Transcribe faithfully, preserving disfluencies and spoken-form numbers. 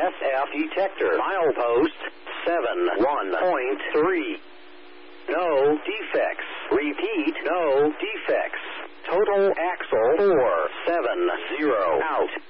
S F detector. Milepost seven one point three. No defects. Repeat, no defects. Total axle four seven zero out.